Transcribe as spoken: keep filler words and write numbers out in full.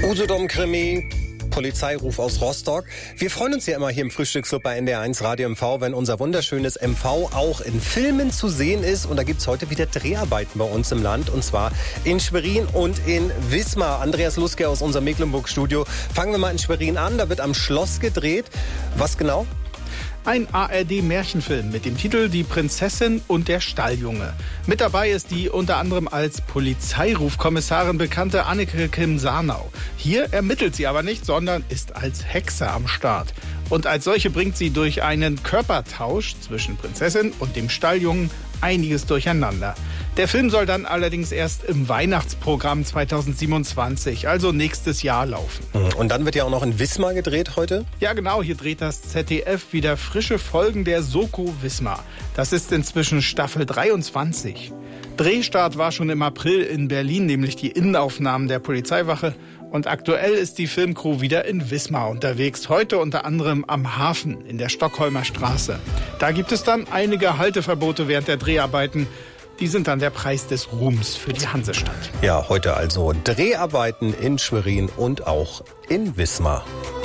Usedom-Krimi, Polizeiruf aus Rostock. Wir freuen uns ja immer hier im Frühstücksclub bei N D R eins Radio M V, wenn unser wunderschönes M V auch in Filmen zu sehen ist. Und da gibt's heute wieder Dreharbeiten bei uns im Land. Und zwar in Schwerin und in Wismar. Andreas Luske aus unserem Mecklenburg-Studio. Fangen wir mal in Schwerin an. Da wird am Schloss gedreht. Was genau? Ein A R D-Märchenfilm mit dem Titel Die Prinzessin und der Stalljunge. Mit dabei ist die unter anderem als Polizeirufkommissarin bekannte Anneke Kim-Sarnau. Hier ermittelt sie aber nicht, sondern ist als Hexe am Start. Und als solche bringt sie durch einen Körpertausch zwischen Prinzessin und dem Stalljungen einiges durcheinander. Der Film soll dann allerdings erst im Weihnachtsprogramm zweitausendsiebenundzwanzig, also nächstes Jahr, laufen. Und dann wird ja auch noch in Wismar gedreht heute? Ja genau, hier dreht das Z D F wieder frische Folgen der Soko Wismar. Das ist inzwischen Staffel dreiundzwanzig. Drehstart war schon im April in Berlin, nämlich die Innenaufnahmen der Polizeiwache. Und aktuell ist die Filmcrew wieder in Wismar unterwegs, heute unter anderem am Hafen in der Stockholmer Straße. Da gibt es dann einige Halteverbote während der Dreharbeiten. Die sind dann der Preis des Ruhms für die Hansestadt. Ja, heute also Dreharbeiten in Schwerin und auch in Wismar.